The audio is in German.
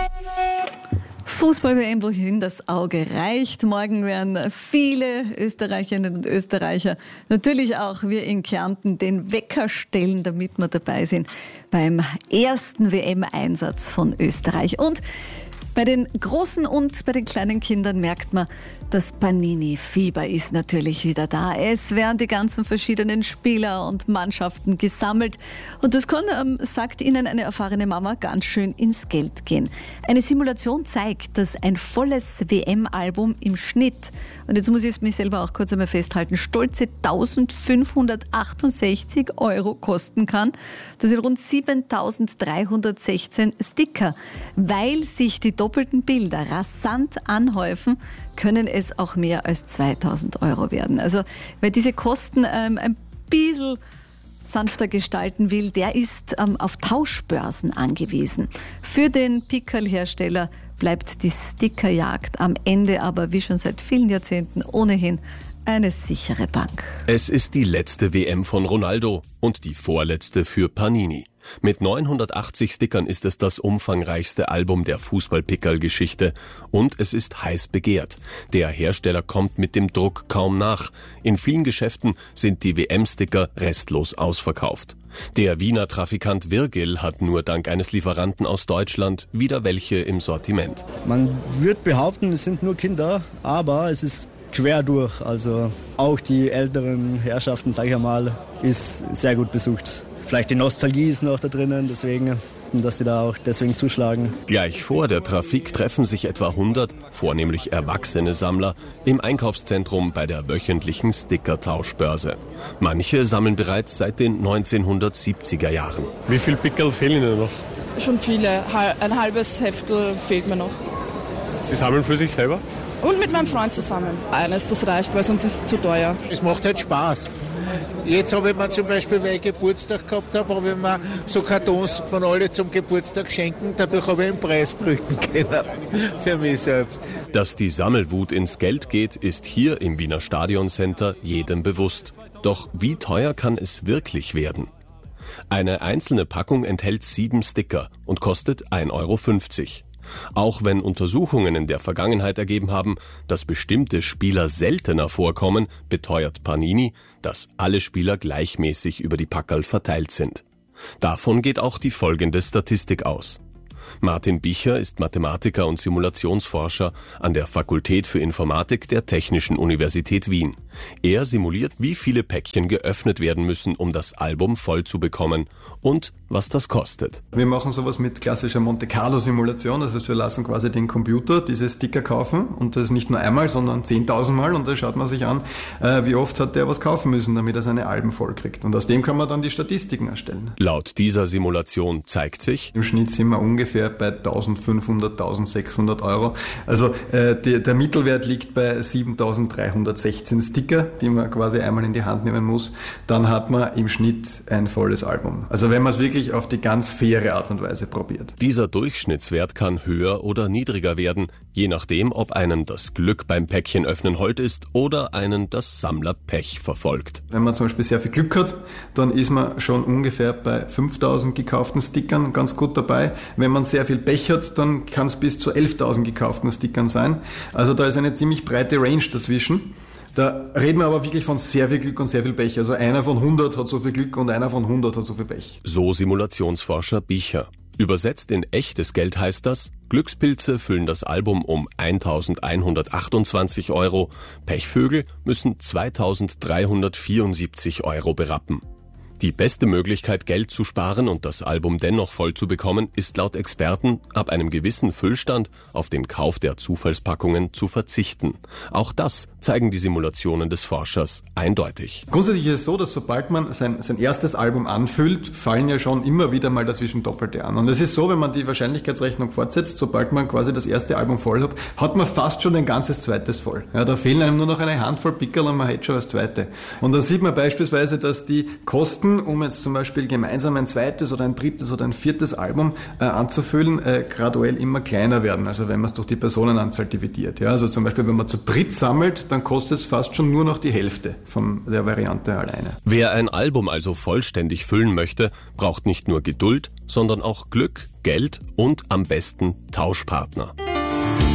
Fußball-WM, wohin das Auge reicht. Morgen werden viele Österreicherinnen und Österreicher, natürlich auch wir in Kärnten, den Wecker stellen, damit wir dabei sind beim ersten WM-Einsatz von Österreich. Und bei den großen und bei den kleinen Kindern merkt man, das Panini-Fieber ist natürlich wieder da. Es werden die ganzen verschiedenen Spieler und Mannschaften gesammelt. Und das kann, sagt Ihnen eine erfahrene Mama, ganz schön ins Geld gehen. Eine Simulation zeigt, dass ein volles WM-Album im Schnitt, und jetzt muss ich es mir selber auch kurz einmal festhalten, stolze 1.568 € kosten kann. Das sind rund 7.316 Sticker. Weil sich die doppelten Bilder rasant anhäufen, können es auch mehr als 2.000 € werden. Also wer diese Kosten ein bisschen sanfter gestalten will, der ist auf Tauschbörsen angewiesen. Für den Pickerl-Hersteller bleibt die Stickerjagd am Ende aber wie schon seit vielen Jahrzehnten ohnehin eine sichere Bank. Es ist die letzte WM von Ronaldo und die vorletzte für Panini. Mit 980 Stickern ist es das umfangreichste Album der Fußball-Pickerl-Geschichte und es ist heiß begehrt. Der Hersteller kommt mit dem Druck kaum nach. In vielen Geschäften sind die WM-Sticker restlos ausverkauft. Der Wiener Trafikant Virgil hat nur dank eines Lieferanten aus Deutschland wieder welche im Sortiment. Man würde behaupten, es sind nur Kinder, aber es ist quer durch. Also auch die älteren Herrschaften, sage ich einmal, ist sehr gut besucht. Vielleicht die Nostalgie ist noch da drinnen, deswegen, dass sie da auch deswegen zuschlagen. Gleich vor der Trafik treffen sich etwa 100, vornehmlich erwachsene Sammler, im Einkaufszentrum bei der wöchentlichen Sticker-Tauschbörse. Manche sammeln bereits seit den 1970er Jahren. Wie viele Pickerl fehlen Ihnen noch? Schon viele. Ein halbes Heftel fehlt mir noch. Sie sammeln für sich selber? Und mit meinem Freund zusammen. Eines, das reicht, weil sonst ist es zu teuer. Es macht halt Spaß. Jetzt habe ich mir zum Beispiel, weil ich Geburtstag gehabt habe ich mir so Kartons von alle zum Geburtstag schenken. Dadurch habe ich einen Preis drücken können. Für mich selbst. Dass die Sammelwut ins Geld geht, ist hier im Wiener Stadioncenter jedem bewusst. Doch wie teuer kann es wirklich werden? Eine einzelne Packung enthält 7 Sticker und kostet 1,50 €. Auch wenn Untersuchungen in der Vergangenheit ergeben haben, dass bestimmte Spieler seltener vorkommen, beteuert Panini, dass alle Spieler gleichmäßig über die Packerl verteilt sind. Davon geht auch die folgende Statistik aus. Martin Bicher ist Mathematiker und Simulationsforscher an der Fakultät für Informatik der Technischen Universität Wien. Er simuliert, wie viele Päckchen geöffnet werden müssen, um das Album voll zu bekommen und was das kostet. Wir machen sowas mit klassischer Monte-Carlo-Simulation, das heißt, wir lassen quasi den Computer diese Sticker kaufen und das nicht nur einmal, sondern 10.000 Mal und da schaut man sich an, wie oft hat der was kaufen müssen, damit er seine Alben voll kriegt. Und aus dem kann man dann die Statistiken erstellen. Laut dieser Simulation zeigt sich, im Schnitt sind wir ungefähr bei 1.500, 1.600 €. Also der Mittelwert liegt bei 7.316 Sticker, die man quasi einmal in die Hand nehmen muss. Dann hat man im Schnitt ein volles Album. Also wenn man es wirklich auf die ganz faire Art und Weise probiert. Dieser Durchschnittswert kann höher oder niedriger werden, je nachdem, ob einen das Glück beim Päckchenöffnen hold ist oder einen das Sammlerpech verfolgt. Wenn man zum Beispiel sehr viel Glück hat, dann ist man schon ungefähr bei 5.000 gekauften Stickern ganz gut dabei. Wenn man sehr viel Pech hat, dann kann es bis zu 11.000 gekauften Stickern sein. Also da ist eine ziemlich breite Range dazwischen. Da reden wir aber wirklich von sehr viel Glück und sehr viel Pech. Also einer von 100 hat so viel Glück und einer von 100 hat so viel Pech. So Simulationsforscher Bicher. Übersetzt in echtes Geld heißt das, Glückspilze füllen das Album um 1.128 €, Pechvögel müssen 2.374 € berappen. Die beste Möglichkeit, Geld zu sparen und das Album dennoch voll zu bekommen, ist laut Experten, ab einem gewissen Füllstand auf den Kauf der Zufallspackungen zu verzichten. Auch das zeigen die Simulationen des Forschers eindeutig. Grundsätzlich ist es so, dass sobald man sein erstes Album anfüllt, fallen ja schon immer wieder mal dazwischen Doppelte an. Und es ist so, wenn man die Wahrscheinlichkeitsrechnung fortsetzt, sobald man quasi das erste Album voll hat man fast schon ein ganzes zweites voll. Ja, da fehlen einem nur noch eine Handvoll Pickerl und man hätte schon das zweite. Und dann sieht man beispielsweise, dass die Kosten Kosten, um jetzt zum Beispiel gemeinsam ein zweites oder ein drittes oder ein viertes Album anzufüllen, graduell immer kleiner werden. Also wenn man es durch die Personenanzahl dividiert. Ja, also zum Beispiel, wenn man zu dritt sammelt, dann kostet es fast schon nur noch die Hälfte von der Variante alleine. Wer ein Album also vollständig füllen möchte, braucht nicht nur Geduld, sondern auch Glück, Geld und am besten Tauschpartner.